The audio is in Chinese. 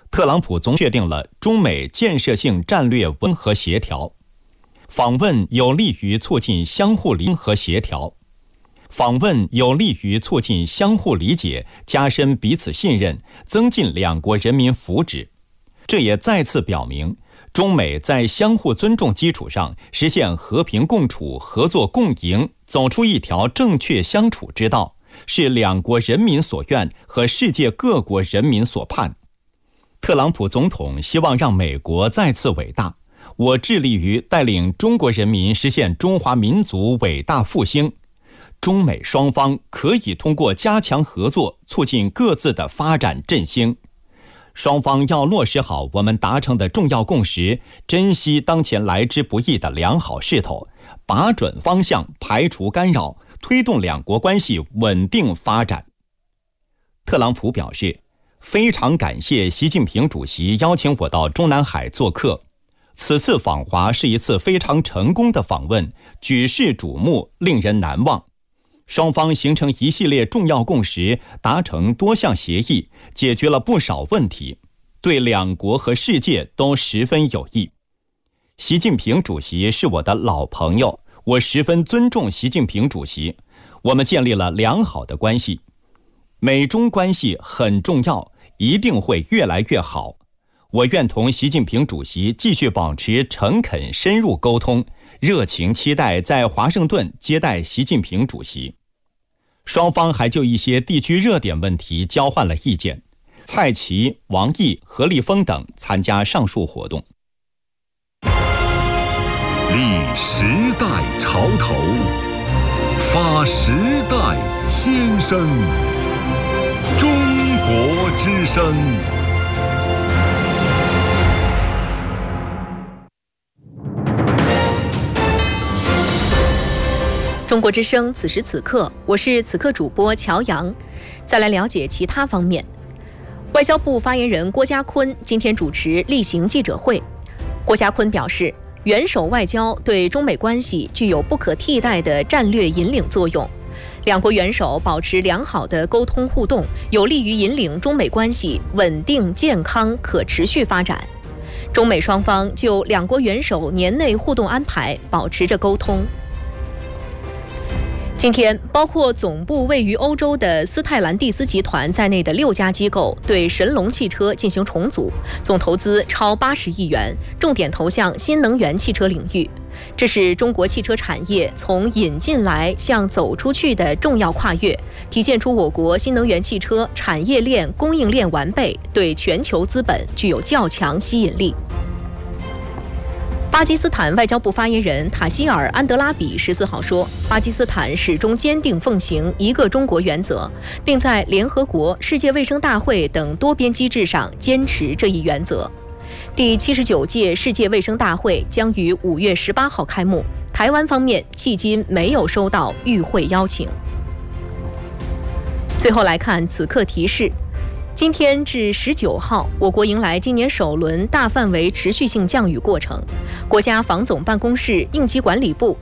特朗普总确定了中美建设性战略温和协调，访问有利于促进相互理解和协调。访问有利于促进相互理解，加深彼此信任，增进两国人民福祉。这也再次表明，中美在相互尊重基础上实现和平共处、合作共赢，走出一条正确相处之道，是两国人民所愿和世界各国人民所盼。特朗普总统希望让美国再次伟大，我致力于带领中国人民实现中华民族伟大复兴。中美双方可以通过加强合作，促进各自的发展振兴。双方要落实好我们达成的重要共识，珍惜当前来之不易的良好势头，把准方向，排除干扰，推动两国关系稳定发展。特朗普表示，非常感谢习近平主席邀请我到中南海做客，此次访华是一次非常成功的访问，举世瞩目，令人难忘。双方形成一系列重要共识，达成多项协议，解决了不少问题，对两国和世界都十分有益。习近平主席是我的老朋友，我十分尊重习近平主席，我们建立了良好的关系。美中关系很重要，一定会越来越好。我愿同习近平主席继续保持诚恳深入沟通，热情期待在华盛顿接待习近平主席。双方还就一些地区热点问题交换了意见，蔡奇、王毅、何立峰等参加上述活动。 立时代潮头，发时代先声，中国之声。 中国之声，此时此刻，我是此刻主播乔阳。再来了解其他方面。外交部发言人郭家坤今天主持例行记者会。郭家坤表示，元首外交对中美关系具有不可替代的战略引领作用，两国元首保持良好的沟通互动，有利于引领中美关系稳定、健康、可持续发展。中美双方就两国元首年内互动安排保持着沟通。今天，包括总部位于欧洲的斯泰兰蒂斯集团在内的6家机构对神龙汽车进行重组，总投资超80亿元，重点投向新能源汽车领域。这是中国汽车产业从引进来向走出去的重要跨越，体现出我国新能源汽车产业链、供应链完备，对全球资本具有较强吸引力。巴基斯坦外交部发言人塔希尔·安德拉比14号说，巴基斯坦始终坚定奉行一个中国原则，并在联合国、世界卫生大会等多边机制上坚持这一原则。第79届世界卫生大会将于5月18号开幕，台湾方面迄今没有收到与会邀请。最后来看此刻提示。今天至19号，我国迎来今年首轮大范围持续性降雨过程。国家防总办公室应急管理部